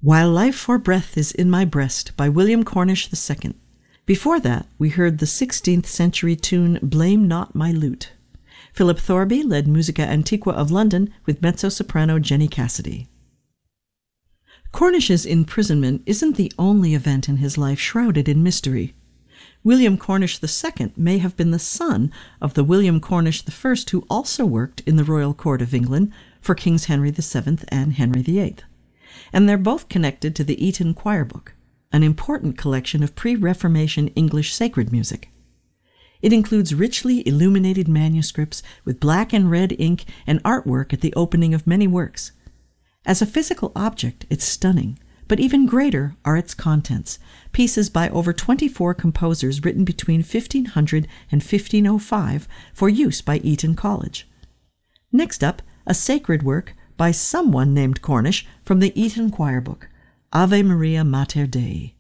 While Life for Breath is in My Breast by William Cornish II. Before that, we heard the 16th century tune Blame Not My Lute. Philip Thorby led Musica Antiqua of London with mezzo-soprano Jenny Cassidy. Cornish's imprisonment isn't the only event in his life shrouded in mystery. William Cornish II may have been the son of the William Cornish I who also worked in the royal court of England for Kings Henry VII and Henry VIII. And they're both connected to the Eton Choir Book, an important collection of pre-Reformation English sacred music. It includes richly illuminated manuscripts with black and red ink and artwork at the opening of many works. As a physical object, it's stunning, but even greater are its contents, pieces by over 24 composers written between 1500 and 1505 for use by Eton College. Next up, a sacred work by someone named Cornish from the Eton Choir Book, Ave Maria Mater Dei.